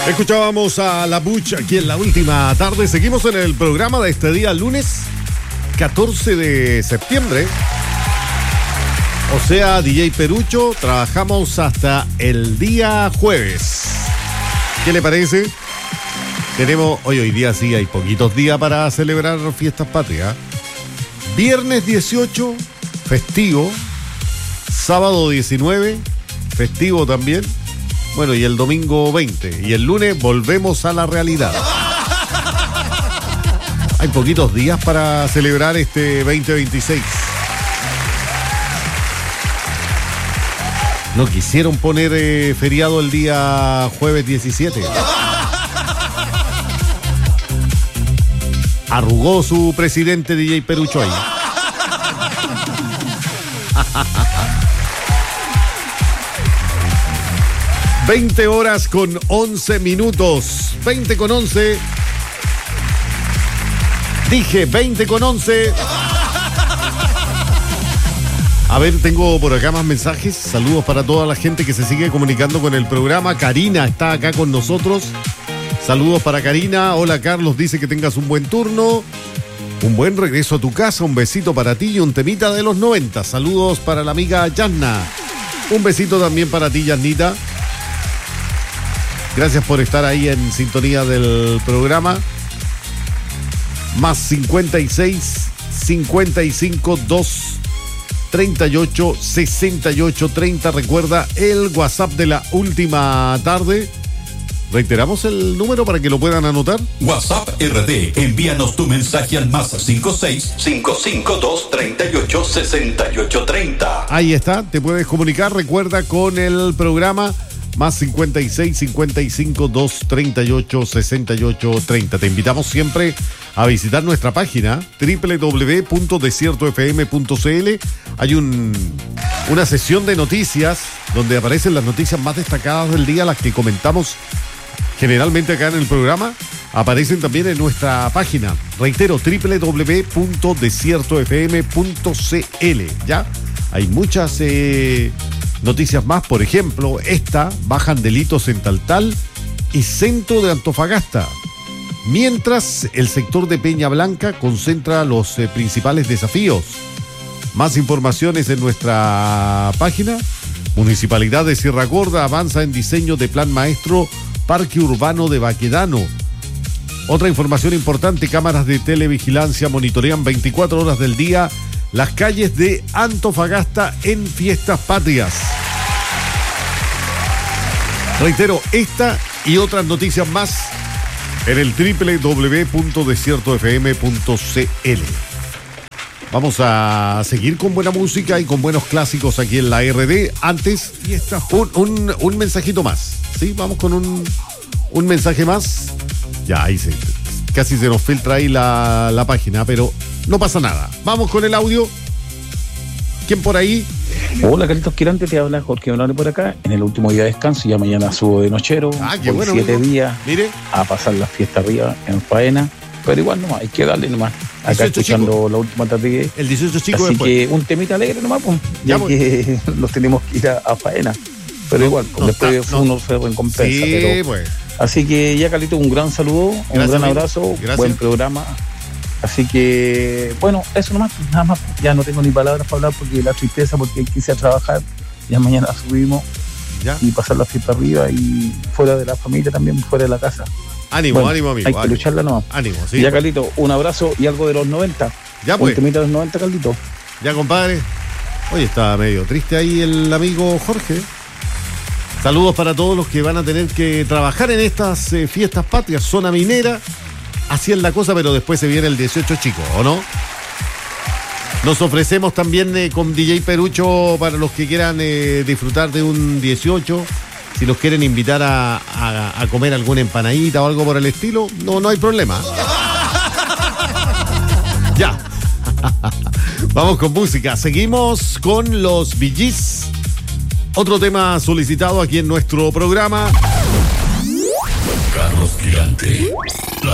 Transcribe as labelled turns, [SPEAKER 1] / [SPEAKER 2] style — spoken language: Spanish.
[SPEAKER 1] Escuchábamos a La Butch aquí en La Última Tarde. Seguimos en el programa de este día, lunes 14 de septiembre. O sea, DJ Perucho, trabajamos hasta el día jueves. ¿Qué le parece? Tenemos, hoy día sí hay poquitos días para celebrar fiestas patrias. Viernes 18, festivo. Sábado 19, festivo también. Bueno, y el domingo 20. Y el lunes volvemos a la realidad. Hay poquitos días para celebrar este 2026. No quisieron poner feriado el día jueves 17. Arrugó su presidente DJ Perucho ahí. 20 horas con 11 minutos. 20 con 11. Dije 20 con 11. A ver, tengo por acá más mensajes. Saludos para toda la gente que se sigue comunicando con el programa. Karina está acá con nosotros. Saludos para Karina. Hola Carlos, dice que tengas un buen turno. Un buen regreso a tu casa. Un besito para ti y un temita de los 90. Saludos para la amiga Yanna. Un besito también para ti, Yannita. Gracias por estar ahí en sintonía del programa. Más 56 55 2 38 68 30. Recuerda el WhatsApp de La Última Tarde. Reiteramos el número para que lo puedan anotar.
[SPEAKER 2] WhatsApp RD. Envíanos tu mensaje al más 56 552 38 68 30.
[SPEAKER 1] Ahí está, te puedes comunicar. Recuerda con el programa. Más 56 55 2 38 68 30. Te invitamos siempre a visitar nuestra página www.desiertofm.cl. Hay una sesión de noticias donde aparecen las noticias más destacadas del día, las que comentamos generalmente acá en el programa. Aparecen también en nuestra página. Reitero, www.desiertofm.cl. ¿Ya? Hay muchas noticias más, por ejemplo, bajan delitos en Taltal y centro de Antofagasta. Mientras el sector de Peña Blanca concentra los principales desafíos. Más informaciones en nuestra página. Municipalidad de Sierra Gorda avanza en diseño de plan maestro Parque Urbano de Baquedano. Otra información importante, cámaras de televigilancia monitorean 24 horas del día las calles de Antofagasta en fiestas patrias. Reitero, esta y otras noticias más en el www.desiertofm.cl. Vamos a seguir con buena música y con buenos clásicos aquí en la RD. Antes, un mensajito más. ¿Sí? Vamos con un mensaje más. Ya, ahí casi se nos filtra ahí la página, pero no pasa nada. Vamos con el audio. ¿Quién por ahí?
[SPEAKER 3] Hola, Carlitos Quirante, te habla Jorge Donale por acá. En el último día de descanso, ya mañana subo de nochero.
[SPEAKER 1] Qué bueno.
[SPEAKER 3] 7 días.
[SPEAKER 1] Mire,
[SPEAKER 3] a pasar la fiesta arriba en faena. Pero igual nomás, hay que darle nomás. Acá escuchando chico. La Última Tarde.
[SPEAKER 1] El 18 chico
[SPEAKER 3] así
[SPEAKER 1] después.
[SPEAKER 3] Que un temita alegre nomás, pues, ya que los tenemos que ir a faena. Pero igual, después uno se recompensa.
[SPEAKER 1] Sí,
[SPEAKER 3] pero,
[SPEAKER 1] pues.
[SPEAKER 3] Así que ya, Carlitos, un gran saludo,
[SPEAKER 1] gracias,
[SPEAKER 3] un gran
[SPEAKER 1] amigo.
[SPEAKER 3] abrazo,
[SPEAKER 1] Gracias.
[SPEAKER 3] Buen programa. Así que, bueno, eso nomás, nada más. Ya no tengo ni palabras para hablar porque la tristeza, porque quise a trabajar. Ya mañana subimos
[SPEAKER 1] ¿Ya?
[SPEAKER 3] y pasar la fiesta arriba y fuera de la familia también, fuera de la casa.
[SPEAKER 1] Ánimo,
[SPEAKER 3] bueno,
[SPEAKER 1] ánimo, amigo.
[SPEAKER 3] Hay que lucharla nomás.
[SPEAKER 1] Ánimo, sí.
[SPEAKER 3] Ya, Carlito, un abrazo y algo de los 90.
[SPEAKER 1] Ya, pues.
[SPEAKER 3] Un temita de los 90, Carlito.
[SPEAKER 1] Ya, compadre. Hoy está medio triste ahí el amigo Jorge. Saludos para todos los que van a tener que trabajar en estas fiestas patrias, zona minera. Así es la cosa, pero después se viene el 18 chico, ¿o no? Nos ofrecemos también con DJ Perucho para los que quieran disfrutar de un 18. Si los quieren invitar a comer alguna empanadita o algo por el estilo, no hay problema. Ya. Vamos con música. Seguimos con los Bee Gees. Otro tema solicitado aquí en nuestro programa.
[SPEAKER 2] Carlos Quirante, La